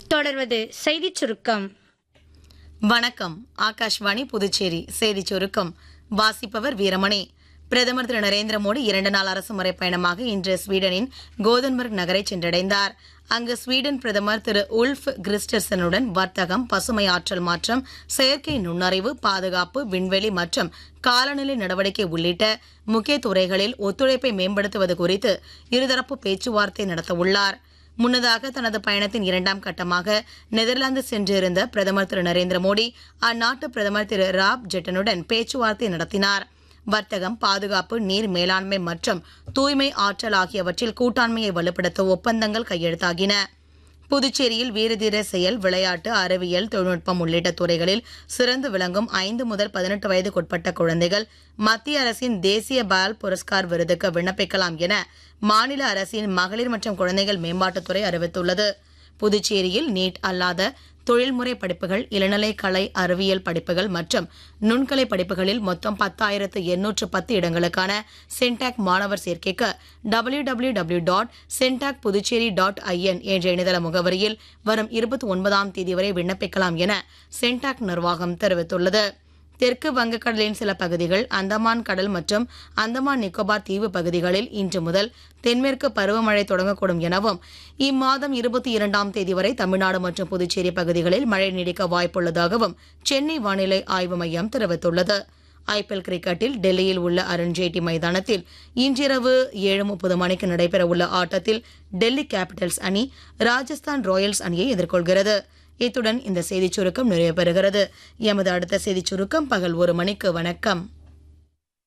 தொடர்வது செய்திச் சுருக்கம். வணக்கம். ஆகாஷ்வாணி புதுச்சேரி செய்திச் சுருக்கம் வாசிப்பவர் வீரமணி. பிரதமர் திரு நரேந்திர மோடி 2 நாள் அரசுமுறை பயணமாக இன்று ஸ்வீடனின் கோதன்பர்க் நகரை சென்றடைந்தார். அங்கு ஸ்வீடன் பிரதமர் திரு உல்ஃப் கிறிஸ்டர்சனுடன் வர்த்தகம், பசுமை ஆற்றல் மாற்றம், செயற்கை நுண்ணறிவு, பாதுகாப்பு, விண்வெளி மற்றும் காலநிலை நடவடிக்கை உள்ளிட்ட முக்கிய துறைகளில் ஒத்துழைப்பை மேம்படுத்துவது குறித்து இருதரப்பு பேச்சுவார்த்தை நடத்தவுள்ளார். முன்னதாக தனது பயணத்தின் 2ஆம் கட்டமாக நெதர்லாந்து சென்றிருந்த பிரதமர் திரு நரேந்திர மோடி அந்நாட்டு பிரதமர் திரு ராப் ஜெட்டனுடன் பேச்சுவார்த்தை நடத்தினார். வர்த்தகம், பாதுகாப்பு, நீர் மேலாண்மை மற்றும் தூய்மை ஆற்றல் ஆகியவற்றில் கூட்டாண்மையை வலுப்படுத்த ஒப்பந்தங்கள் கையெழுத்தாகின. புதுச்சேரியில் வீரதீர செயல், விளையாட்டு, அறிவியல், தொழில்நுட்பம் உள்ளிட்ட துறைகளில் சிறந்து விளங்கும் 5 முதல் 18 வயதுக்குட்பட்ட குழந்தைகள் மத்திய அரசின் தேசிய பால் புரஸ்கார் விருதுக்கு விண்ணப்பிக்கலாம் என மாநில அரசின் மகளிர் மற்றும் குழந்தைகள் மேம்பாட்டுத்துறை அறிவித்துள்ளது. புதுச்சேரியில் நீட் அல்லாத தொழில்முறை படிப்புகள், இளநிலை கலை அறிவியல் படிப்புகள் மற்றும் நுண்கலை படிப்புகளில் மொத்தம் 10,810 இடங்களுக்கான சென்டாக் மாணவர் சேர்க்கைக்கு www.centacpuducherry.in என்ற இணையதள முகவரியில் வரும் 29ஆம் தேதி வரை விண்ணப்பிக்கலாம் என சென்டாக் நிர்வாகம் தெரிவித்துள்ளது. தெற்கு வங்கக்கடலின் சில பகுதிகள், அந்தமான் கடல் மற்றும் அந்தமான் நிக்கோபார் தீவு பகுதிகளில் இன்று முதல் தென்மேற்கு பருவமழை தொடங்கக்கூடும் எனவும் இம்மாதம் 22ஆம் தேதி வரை தமிழ்நாடு மற்றும் புதுச்சேரி பகுதிகளில் மழை நீடிக்க வாய்ப்புள்ளதாகவும் சென்னை வானிலை ஆய்வு மையம் தெரிவித்துள்ளது. ஐபிஎல் கிரிக்கெட்டில் டெல்லியில் உள்ள அருண்ஜேட்லி மைதானத்தில் இன்றிரவு 7:30 மணிக்கு நடைபெறவுள்ள ஆட்டத்தில் டெல்லி கேபிட்டல்ஸ் அணி ராஜஸ்தான் ராயல்ஸ் அணியை எதிர்கொள்கிறது. இத்துடன் இந்த செய்திச் சுருக்கம் நிறைவு பெறுகிறது. எமது அடுத்த செய்திச் சுருக்கம் பகல் 1 மணிக்கு. வணக்கம்.